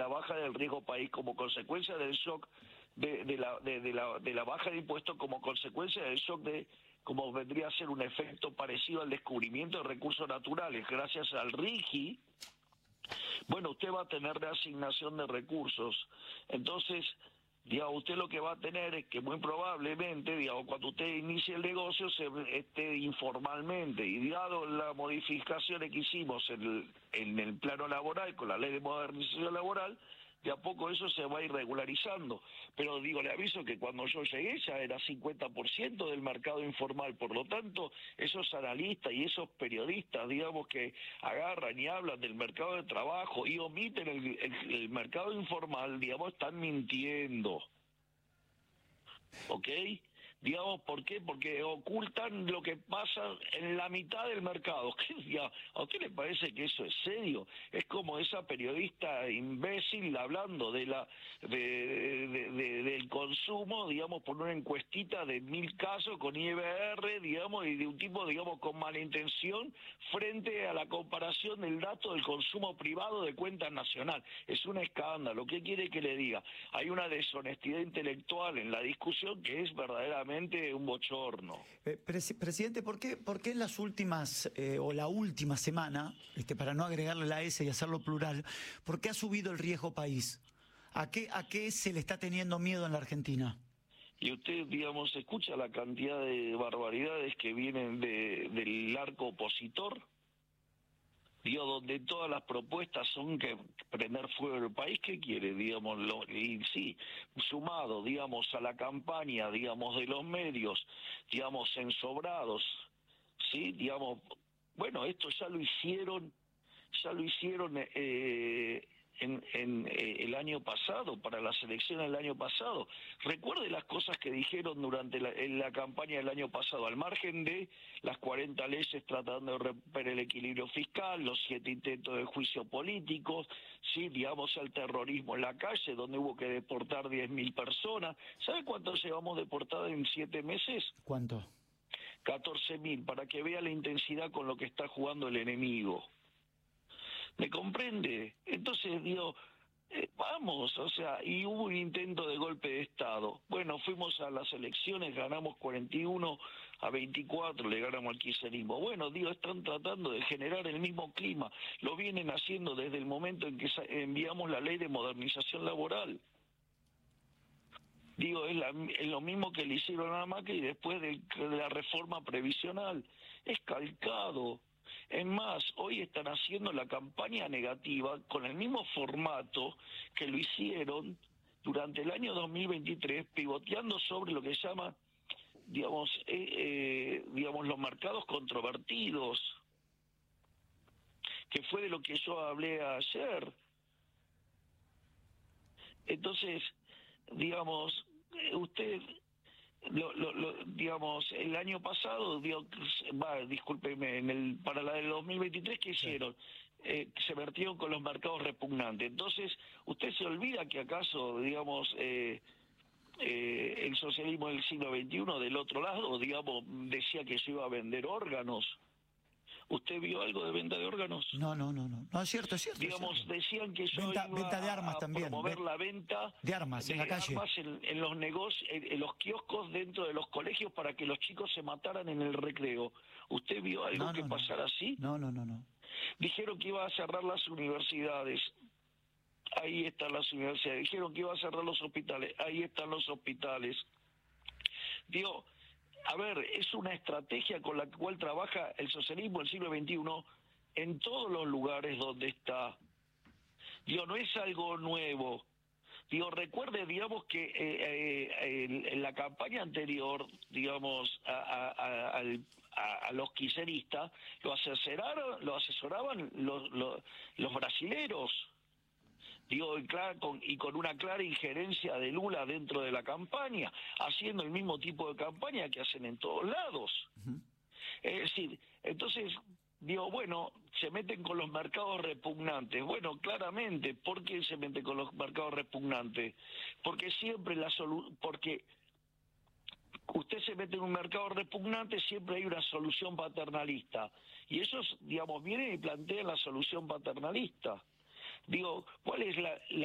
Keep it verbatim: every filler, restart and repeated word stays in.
la baja del riesgo país como consecuencia del shock de, de, la, de, de, la, de la baja de impuestos, como consecuencia del shock de como vendría a ser un efecto parecido al descubrimiento de recursos naturales gracias al RIGI. Bueno, usted va a tener reasignación de recursos. Entonces, digamos, usted lo que va a tener es que muy probablemente, digamos, cuando usted inicie el negocio, se esté informalmente, y dado las modificaciones que hicimos en el, en el plano laboral, con la ley de modernización laboral, de a poco eso se va a ir regularizando. Pero digo, le aviso que cuando yo llegué ya era cincuenta por ciento del mercado informal, por lo tanto, esos analistas y esos periodistas, digamos, que agarran y hablan del mercado de trabajo y omiten el, el, el mercado informal, digamos, están mintiendo. ¿Ok? Digamos, ¿por qué? Porque ocultan lo que pasa en la mitad del mercado. ¿A usted le parece que eso es serio? Es como esa periodista imbécil hablando de la de, de, de, del consumo, digamos, por una encuestita de mil casos con I B R, digamos, y de un tipo, digamos, con mala intención frente a la comparación del dato del consumo privado de cuenta nacional. Es un escándalo. ¿Qué quiere que le diga? Hay una deshonestidad intelectual en la discusión que es verdaderamente un bochorno. Eh, pres presidente, ¿por qué, por qué en las últimas, eh, o la última semana, este, para no agregarle la S y hacerlo plural, ¿por qué ha subido el riesgo país? ¿A qué, a qué se le está teniendo miedo en la Argentina? Y usted, digamos, escucha la cantidad de barbaridades que vienen de, del arco opositor, digo, donde todas las propuestas son que prender fuego el país. ¿Qué quiere, digamos? Lo, y sí, sumado, digamos, a la campaña, digamos, de los medios, digamos, ensobrados, sí, digamos, bueno, esto ya lo hicieron, ya lo hicieron eh, en, en eh, el año pasado, para las elecciones del año pasado. Recuerde las cosas que dijeron durante la, en la campaña del año pasado, al margen de las cuarenta leyes tratando de romper el equilibrio fiscal, los siete intentos de juicio político, sí, digamos, el terrorismo en la calle, donde hubo que deportar diez mil personas. ¿Sabe cuánto llevamos deportados en siete meses? ¿Cuánto? catorce mil, para que vea la intensidad con lo que está jugando el enemigo. ¿Me comprende? Entonces, digo, eh, vamos, o sea, y hubo un intento de golpe de Estado. Bueno, fuimos a las elecciones, ganamos cuarenta y uno a veinticuatro, le ganamos al kirchnerismo. Bueno, digo, están tratando de generar el mismo clima. Lo vienen haciendo desde el momento en que enviamos la ley de modernización laboral. Digo, es, la, es lo mismo que le hicieron a Macri después de, de la reforma previsional. Es calcado. Es más, hoy están haciendo la campaña negativa con el mismo formato que lo hicieron durante el año dos mil veintitrés, pivoteando sobre lo que se llama, digamos, eh, eh, digamos, los mercados controvertidos, que fue de lo que yo hablé ayer. Entonces, digamos, usted... Lo, lo, lo, digamos, el año pasado, digo, va, discúlpeme, en el, para la del dos mil veintitrés, ¿qué hicieron? Eh, se vertieron con los mercados repugnantes. Entonces, ¿usted se olvida que acaso, digamos, eh, eh, el socialismo del siglo veintiuno del otro lado, digamos, decía que se iba a vender órganos? ¿Usted vio algo de venta de órganos? No, no, no, no. No, es cierto, es cierto. Digamos, es cierto. Decían que yo venta, iba venta de armas a también. promover la venta de armas de en la calle. armas en, en los negocios, en, en los kioscos dentro de los colegios para que los chicos se mataran en el recreo. ¿Usted vio algo no, que no, pasara no. así? No, no, no, no. Dijeron que iba a cerrar las universidades. Ahí están las universidades. Dijeron que iba a cerrar los hospitales. Ahí están los hospitales. Digo, a ver, es una estrategia con la cual trabaja el socialismo del siglo veintiuno en todos los lugares donde está. Digo, no es algo nuevo. Digo, recuerde, digamos, que eh, eh, en, en la campaña anterior, digamos, a, a, a, a, a los kirchneristas, lo asesoraron, lo asesoraban los, los, los brasileros. Digo, y, claro, con, y con una clara injerencia de Lula dentro de la campaña, haciendo el mismo tipo de campaña que hacen en todos lados. Uh-huh. Es decir, entonces, digo, bueno, se meten con los mercados repugnantes. Bueno, claramente, ¿por qué se meten con los mercados repugnantes? Porque siempre la solución, porque usted se mete en un mercado repugnante, siempre hay una solución paternalista. Y esos, digamos, vienen y plantean la solución paternalista. Digo, ¿cuál es la, la